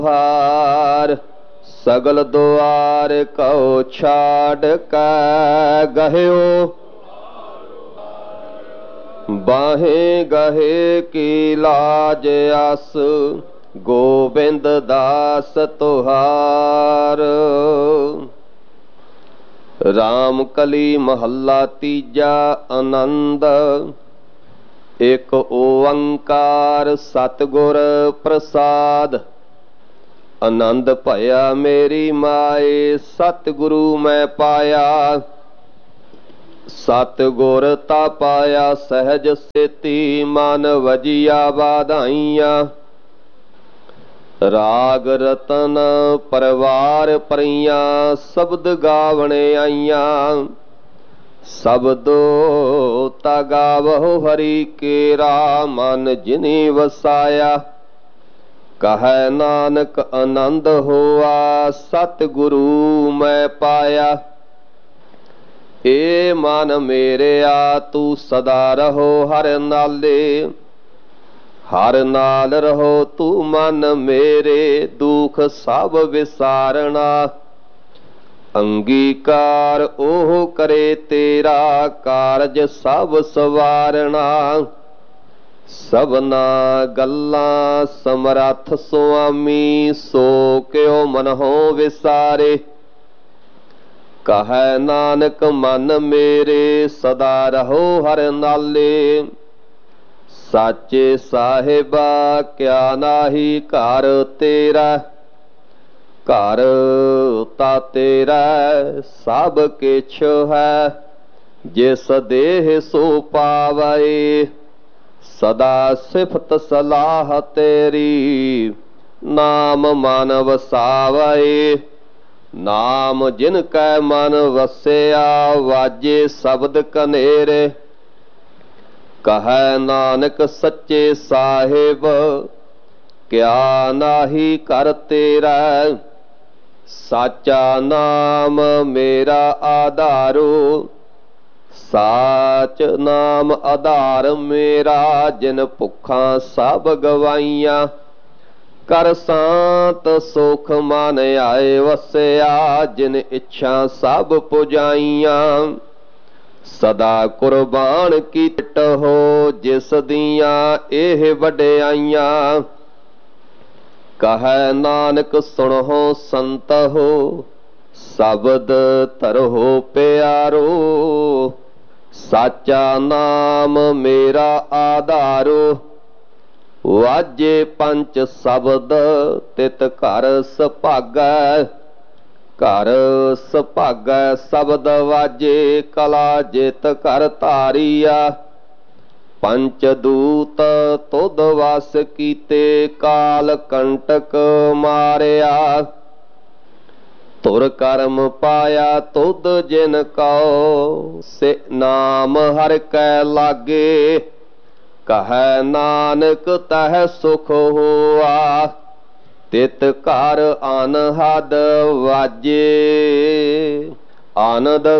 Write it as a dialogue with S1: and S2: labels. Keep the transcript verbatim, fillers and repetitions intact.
S1: हार सगल द्वार कहो छाड़ कै गह्यो बाहे गहे की लाज आस गोबिंद दास तुहार। राम कली महला तीजा आनंद एक ओंकार सतगुर प्रसाद। आनंद भया मेरी माए सतगुरु मैं पाया सतगुर ता पाया सहज सेती मन वजिया बाधाइया। राग रतन परवार परिया शब्द गावने आईया। शब्दो ता गावो हरि केरा मन जिनी वसाया। कहे नानक आनंद होआ सतगुरु मैं पाया। ए मन मेरे आ तू सदा रहो हर नाले हर नाल रहो तू मन मेरे दुख सब विसारना। अंगीकार ओह करे तेरा कारज सब सवारना। सबना गल्लां समरथ स्वामी सो क्यों मनहो विसारे। कहे नानक मन मेरे सदा रहो हर नाले। साचे साहिबा क्या नाही घर तेरा घर ता तेरा सब किछ है। जिस देह सो पावे सदा सिफत सलाह तेरी नाम मन वसावे। नाम जिन कै मन वसया वाजे शब्द कनेरे। कहे नानक सच्चे साहिब क्या नाही कर तेरा। साचा नाम मेरा आधारो साच नाम आधार मेरा। जिन भुखा सब गवाइया कर सांत सुख मन आए वसया। जिन इच्छा सब पुजाइया सदा कुर्बान की टिट हो। जिस दियां एह वड्याइया कहे नानक सुनहो संत हो शब्द धरहो प्यारो। साचा नाम मेरा आधारो वाजे पंच शब्द तित घर सुभागा। घर सुभागा शब्द वाजे कला जित घर धारिया। पंच दूत तुद वस कीते काल कंटक मारिया। तुर कर्म पाया तुद जिन कहो से नाम हर कै लागे। कहे नानक तह सुख होआ तित घर अनहद वाजे। आनंद